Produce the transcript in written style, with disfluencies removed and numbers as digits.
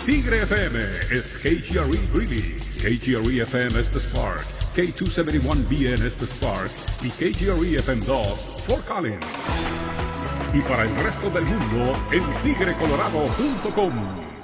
Tigre FM is KGRE Greeley, KGRE FM is the Spark, K271BN is the Spark y KGRE FM2 Fort Collins. Y para el resto del mundo en tigrecolorado.com.